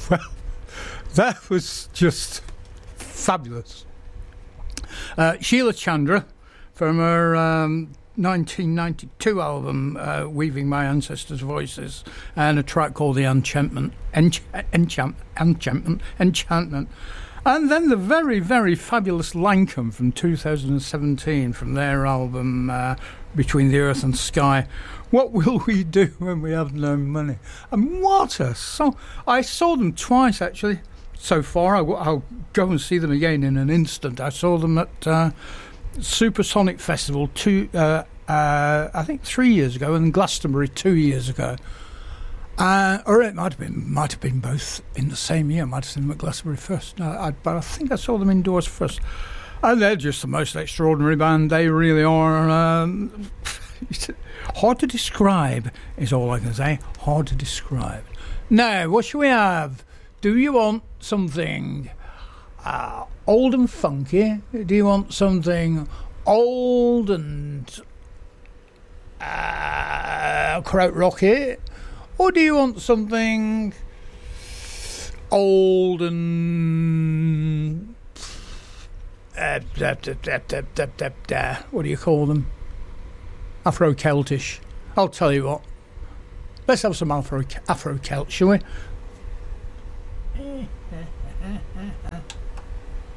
Well, that was just fabulous. Sheila Chandra from her 1992 album, Weaving My Ancestors' Voices, and a track called The Enchantment. And then the very, very fabulous Lankum from 2017 from their album Between the Earth and Sky. What will we do when we have no money? And what a song. I saw them twice, actually, so far. I'll go and see them again in an instant. I saw them at Supersonic Festival I think 3 years ago, and Glastonbury 2 years ago. Or it might have been both in the same year. I might have seen them at Glastonbury first. But I think I saw them indoors first. And they're just the most extraordinary band. They really are. Hard to describe is all I can say. Hard to describe. Now, what shall we have? Do you want something old and funky? Do you want something old and krautrocky? Or do you want something old and what do you call them? Afro-Celtish. I'll tell you what. Let's have some Afro-Celt, shall we?